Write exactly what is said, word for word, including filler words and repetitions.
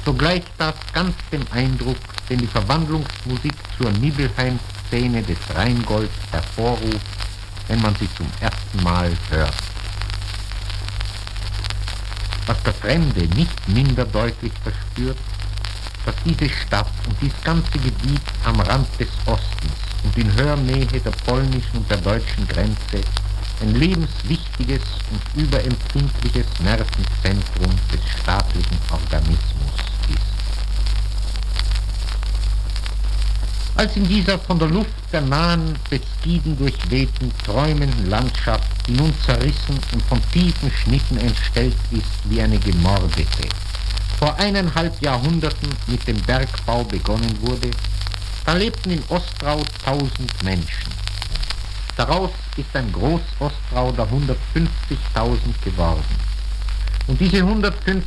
Sogleich das ganz dem Eindruck, den die Verwandlungsmusik zur Nibelheim-Szene des Rheingold hervorruft, wenn man sie zum ersten Mal hört. Was der Fremde nicht minder deutlich verspürt, dass diese Stadt und dieses ganze Gebiet am Rand des Ostens und in Hörnähe der polnischen und der deutschen Grenze ein lebenswichtiges und überempfindliches Nervenzentrum des staatlichen Organismus ist. Als in dieser von der Luft der nahen Beskiden durchwehten, träumenden Landschaft, die nun zerrissen und von tiefen Schnitten entstellt ist wie eine gemordete, vor eineinhalb Jahrhunderten mit dem Bergbau begonnen wurde, da lebten in Ostrau tausend Menschen. Daraus ist ein Groß-Ostrau der hundertfünfzigtausend geworden. Und diese hundertfünfzigtausend